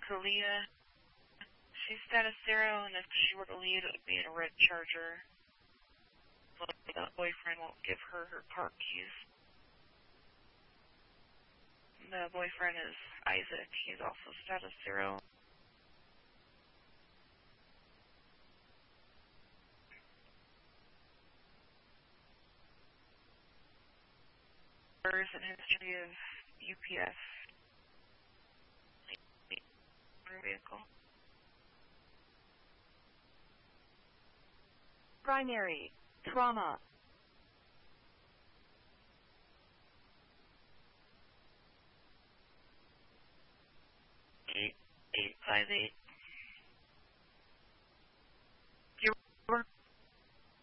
Kalia. She's status 0, and if she were to leave, it would be in a red Charger. But the boyfriend won't give her her car keys. The boyfriend is Isaac. He's also status 0. Recent history of UPF motor vehicle. Primary trauma. 8858